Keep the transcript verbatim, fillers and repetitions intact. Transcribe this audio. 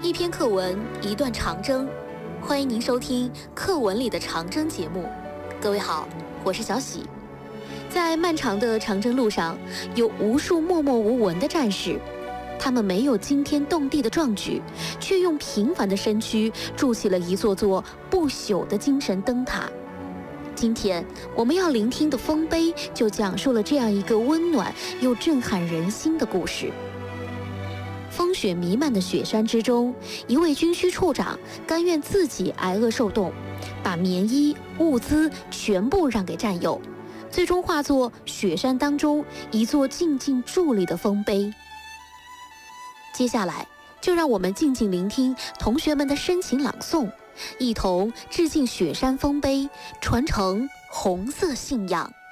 一篇课文，一段长征。欢迎您收听《课文里的长征》节目。各位好，我是小喜。在漫长的长征路上，有无数默默无闻的战士，他们没有惊天动地的壮举，却用平凡的身躯筑起了一座座不朽的精神灯塔。今天我们要聆听的《丰碑》就讲述了这样一个温暖又震撼人心的故事。风雪弥漫的雪山之中，一位军需处长甘愿自己挨饿受冻，把棉衣物资全部让给战友，最终化作雪山当中一座静静伫立的丰碑。接下来就让我们静静聆听同学们的深情朗诵，一同致敬雪山丰碑，传承红色信仰。